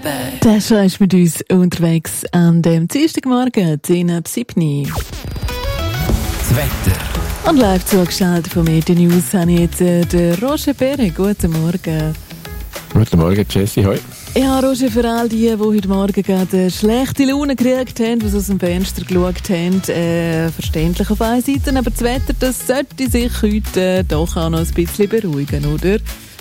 Der Schau ist mit uns unterwegs an dem Dienstagmorgen, 10:07. Das Wetter. Und live zugeschaltet von Media News habe ich jetzt den Roger Perre. Guten Morgen. Guten Morgen, Jessie. Hoi. Ja, Roger, für all die heute Morgen gerade schlechte Laune gekriegt haben, die aus dem Fenster geschaut haben, verständlich auf einer Seite, aber das Wetter, das sollte sich heute doch auch noch ein bisschen beruhigen, oder?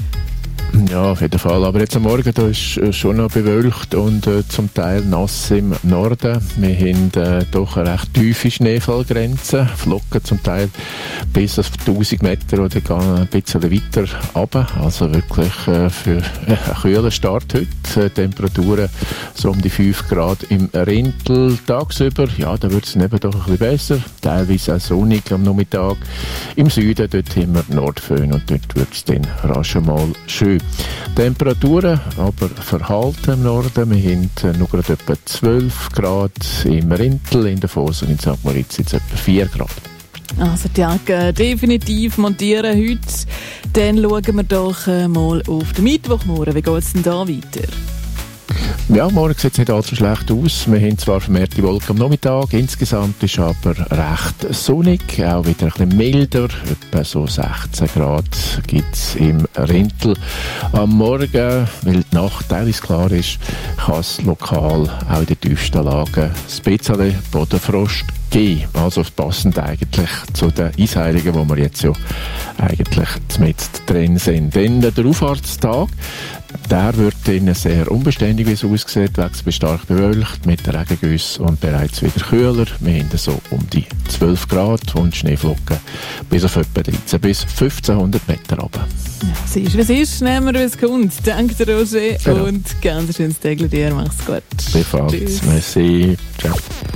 Ja, auf jeden Fall. Aber jetzt am Morgen da ist schon noch bewölkt und zum Teil nass im Norden. Wir haben doch eine recht tiefe Schneefallgrenze. Flocken zum Teil bis auf 1000 Meter oder gar ein bisschen weiter runter. Also wirklich für einen kühlen Start heute. Temperaturen so um die 5 Grad im Rintel. Tagsüber, ja, da wird es eben doch ein bisschen besser. Teilweise auch sonnig am Nachmittag. Im Süden, dort haben wir Nordföhn und dort wird es dann rasch mal schön. Temperaturen aber verhalten im Norden. Wir haben noch gerade etwa 12 Grad im Rintel, in der Foss und in St. Moritz jetzt etwa 4 Grad. Also die Jacke definitiv montieren heute. Dann schauen wir doch mal auf den Mittwochmorgen. Wie geht es denn da weiter? Ja, morgen sieht es nicht allzu schlecht aus. Wir haben zwar vermehrte Wolken am Nachmittag, insgesamt ist aber recht sonnig, auch wieder ein bisschen milder, etwa so 16 Grad gibt es im Rintel. Am Morgen, weil die Nacht teilweise klar ist, kann es lokal auch in den tiefsten Lagen ein bisschen Bodenfrost geben. Also passend eigentlich zu den Eisheiligen, wo wir jetzt ja eigentlich zumindest drin sind. Dann der Auffahrtstag, der wird dann sehr unbeständig, wie es aussieht, wechselt bis stark bewölkt mit Regengüssen und bereits wieder kühler. Wir haben so um die 12 Grad und Schneeflocken bis auf etwa 13 bis 1500 Meter runter. Ja, siehst du, was ist? Nehmen wir, was kommt. Danke, Roger. Genau. Und ganz schönes Tag dir. Mach's gut. Bis bald. Merci. Ciao.